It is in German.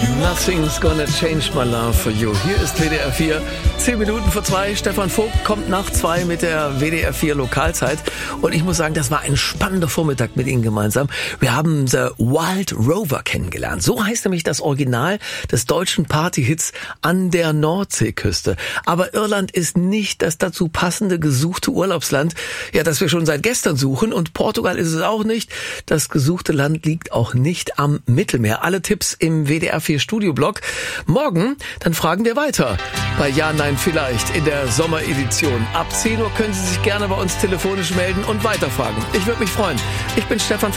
Nothing's gonna change my love for you. Hier ist WDR 4, 10 Minuten vor 2. Stefan Vogt kommt nach 2 mit der WDR 4 Lokalzeit. Und ich muss sagen, das war ein spannender Vormittag mit Ihnen gemeinsam. Wir haben The Wild Rover kennengelernt. So heißt nämlich das Original des deutschen Partyhits An der Nordseeküste. Aber Irland ist nicht das dazu passende gesuchte Urlaubsland, ja, das wir schon seit gestern suchen. Und Portugal ist es auch nicht. Das gesuchte Land liegt auch nicht am Mittelmeer. Alle Tipps im WDR 4 Studioblog. Morgen, dann fragen wir weiter bei Ja, Nein, Vielleicht in der Sommeredition. Ab 10 Uhr können Sie sich gerne bei uns telefonisch melden und weiterfragen. Ich würde mich freuen. Ich bin Stefan